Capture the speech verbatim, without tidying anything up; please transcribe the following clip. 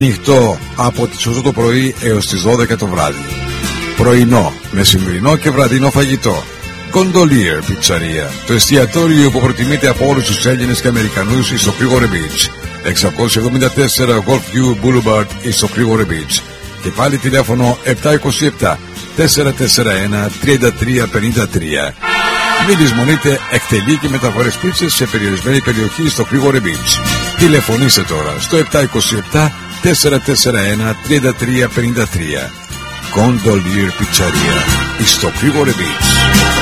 Ανοιχτό από τις οκτώ το πρωί έως τις δώδεκα το βράδυ. Πρωινό, μεσημβρινό και βραδινό φαγητό. Gondolier Πιτσαρία, το εστιατόριο που προτιμείται από όλους τους Έλληνες και Αμερικανούς στο Κρήγορε Beach. εξακόσια εβδομήντα τέσσερα Golfview Boulevard στο Κρήγορε Beach. Και πάλι τηλέφωνο επτά είκοσι επτά τετρακόσια σαράντα ένα τριάντα τρία πενήντα τρία. Μην λησμονείτε, εκτελεί και μεταφορές πίτσες σε περιορισμένη περιοχή στο Κρήγορε Beach. Τηλεφωνήστε τώρα στο επτά είκοσι επτά τετρακόσια σαράντα ένα τριάντα τρία πενήντα τρία. Gondolier Πιτσαρία στο Κρήγορε Beach.